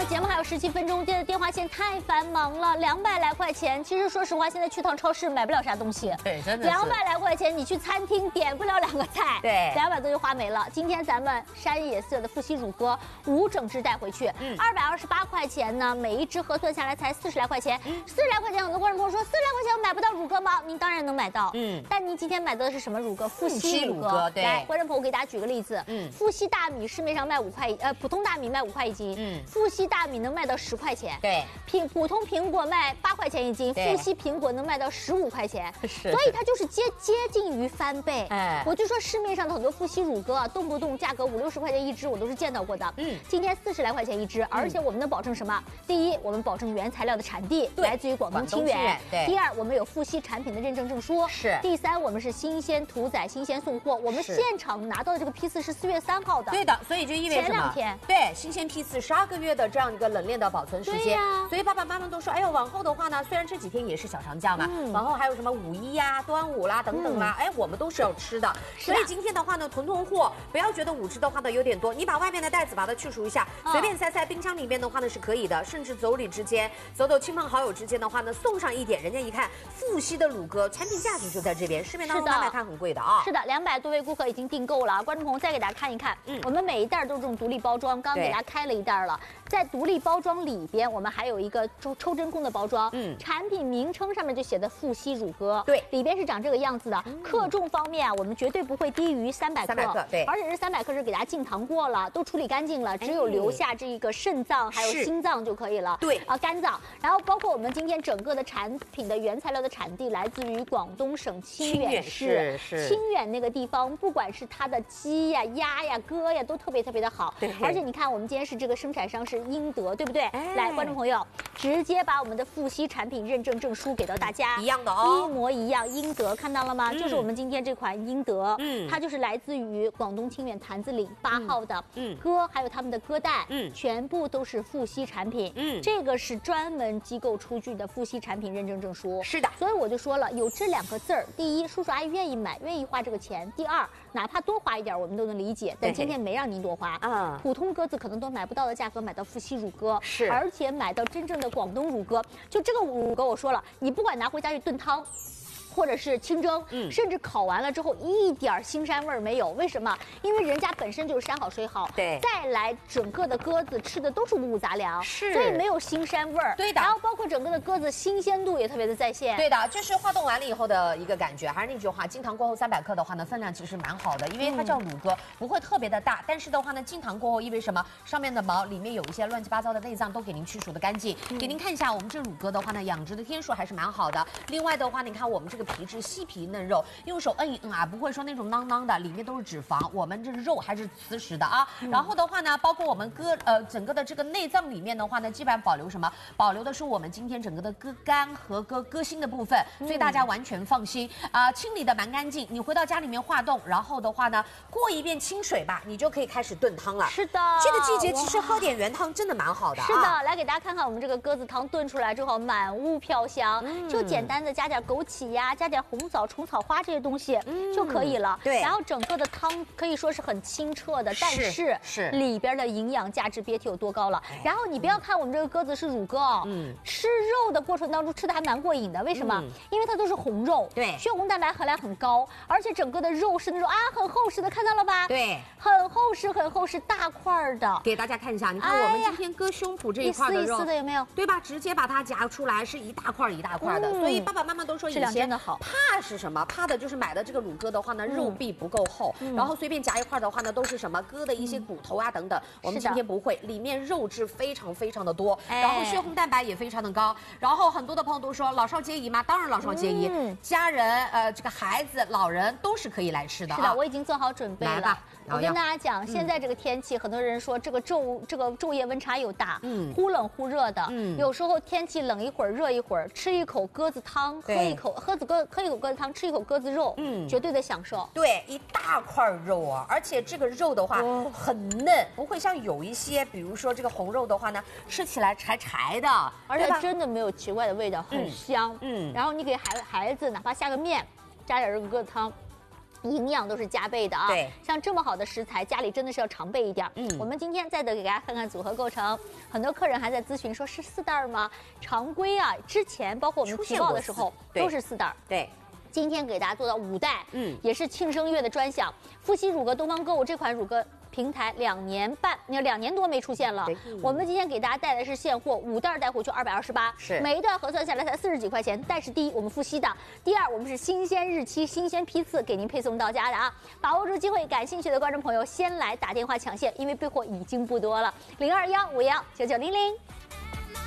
节目还有17分钟，这个电话线太繁忙了，200来块钱。其实说实话，现在去趟超市买不了啥东西。 对，真的是 200来块钱，你去餐厅点不了2个菜， 对 ，200多就花没了。今天咱们山野色的富硒乳鸽5整只带回去，228块钱呢，每一只核算下来才40来块钱。40来块钱，很多观众朋友说40来块钱我买不到乳鸽吗？您当然能买到，但您今天买到的是什么乳鸽？富硒乳鸽。 对， 来，观众朋友，我给大家举个例子，富硒大米市面上卖5块，普通大米卖5块1斤，富硒大米能卖到10块钱， 对， 普通苹果卖8块钱1斤，富硒苹果能卖到15块钱，所以它就是接近于翻倍。我就说市面上的很多富硒乳鸽啊，动不动价格50、60块钱一只，我都是见到过的。今天40来块钱一只，而且我们能保证什么？第一，我们保证原材料的产地来自于广东清远；第二，我们有富硒产品的认证证书；第三，我们是新鲜屠宰、新鲜送货，我们现场拿到的这个批次是4月3号的。 对的，所以就意味着前2天， 对，新鲜批次12个月的这样一个冷链的保存时间。所以爸爸妈妈都说，哎呦，往后的话呢，虽然这几天也是小长假嘛，往后还有什么5·1呀、端午啦等等啦，哎，我们都是要吃的。所以今天的话呢，囤货，不要觉得5只的话呢有点多，你把外面的袋子把它去除一下，随便塞冰箱里面的话呢是可以的，甚至妯娌之间、走亲朋好友之间的话呢，送上一点，人家一看富硒的乳鸽，产品价值就在这边，市面当中卖它很贵的啊。 是的，200多位顾客已经订购了，观众朋友再给大家看一看，我们每一袋都是这种独立包装，刚刚给大家开了一袋了，在独立包装里边，我们还有一个抽真空的包装，产品名称上面就写的富硒乳鸽，对，里边是长这个样子的，克重方面啊，我们绝对不会低于300克，对，而且这300克是给大家净糖过了，都处理干净了，只有留下这个肾脏还有心脏就可以了，对啊，肝脏，然后包括我们今天整个的产品的原材料的产地来自于广东省清远市，清远那个地方，不管是它的鸡呀、鸭呀、鸽呀，都特别的好，对，而且你看我们今天是这个生产商是英德，对不对？来，观众朋友，直接把我们的富硒产品认证证书给到大家，一样的哦，一模一样，英德看到了吗？就是我们今天这款英德，它就是来自于广东清远坛子岭8号的鸽，还有他们的鸽蛋，全部都是富硒产品，这个是专门机构出具的富硒产品认证证书，是的，所以我就说了，有这2个字儿，第一，叔叔阿姨愿意买，愿意花这个钱；第二，哪怕多花一点，我们都能理解，但今天没让您多花，普通鸽子可能都买不到的价格买到富硒乳鸽，是，而且买到真正的广东乳鸽，就这个乳鸽，我说了，你不管拿回家去炖汤，或者是清蒸，甚至烤完了之后一点腥膻味儿没有。为什么？因为人家本身就是山好水好，对，再来整个的鸽子吃的都是五谷杂粮，是，所以没有腥膻味儿。对的。然后包括整个的鸽子新鲜度也特别的在线。 对的，这是化冻完了以后的一个感觉。还是那句话，净糖过后300克的话呢，分量其实蛮好的，因为它叫乳鸽，不会特别的大。但是的话呢，净糖过后意味着什么？上面的毛里面有一些乱七八糟的内脏都给您去除的干净。给您看一下，我们这乳鸽的话呢，养殖的天数还是蛮好的。另外的话，你看我们这个皮质细皮嫩肉，用手摁一摁啊，不会说那种囔囔的，里面都是脂肪，我们这肉还是瓷实的啊。然后的话呢，包括我们整个的这个内脏里面的话呢，基本上保留什么？保留的是我们今天整个的鸽肝和鸽心的部分，所以大家完全放心啊，清理的蛮干净。你回到家里面化冻，然后的话呢，过一遍清水吧，你就可以开始炖汤了。是的，这个季节其实喝点原汤真的蛮好的。 是的，来给大家看看我们这个鸽子汤炖出来之后，满屋飘香，就简单的加点枸杞呀，加点红枣、虫草花这些东西就可以了。对，然后整个的汤可以说是很清澈的，但是里边的营养价值别提有多高了。然后你不要看我们这个鸽子是乳鸽哦，吃肉的过程当中吃的还蛮过瘾的。为什么？因为它都是红肉，对，血红蛋白含量很高，而且整个的肉是那种很厚实的，看到了吧？对，很厚实，大块的。给大家看一下，你看我们今天割胸脯这一块的肉，一丝的有没有？对吧？直接把它夹出来，是一大块的。所以爸爸妈妈都说以前怕是什么？怕的就是买的这个乳鸽的话呢，肉壁不够厚，然后随便夹一块的话呢，都是什么鸽的一些骨头啊等等。我们今天不会，里面肉质非常的多，然后血红蛋白也非常的高。然后很多的朋友都说老少皆宜吗？当然老少皆宜，家人这个孩子老人都是可以来吃的。是的，我已经做好准备了。来吧，我跟大家讲，现在这个天气，很多人说这个昼夜温差又大，忽冷忽热的，有时候天气冷一会儿热一会儿，吃一口鸽子汤，喝一口鸽子汤，吃一口鸽子肉，绝对的享受。对，一大块肉啊，而且这个肉的话很嫩，不会像有一些，比如说这个红肉的话呢，吃起来柴的，而且真的没有奇怪的味道，很香。然后你给孩子哪怕下个面，加点这个鸽子汤。 营养都是加倍的啊！ 对， 像这么好的食材，家里真的是要常备一点。我们今天再给大家看看组合构成。很多客人还在咨询说是4袋吗？常规啊，之前包括我们提报的时候都是4袋。 对。 今天给大家做到5袋，也是庆生月的专享。富硒乳鸽东方购物这款乳鸽平台2年半，2年多没出现了。我们今天给大家带来是现货，5袋带回去228， 是每一袋核算下来才40几块钱。但是第一，我们富硒的；第二，我们是新鲜日期、新鲜批次给您配送到家的啊！把握住机会，感兴趣的观众朋友先来打电话抢线，因为备货已经不多了。0215199900。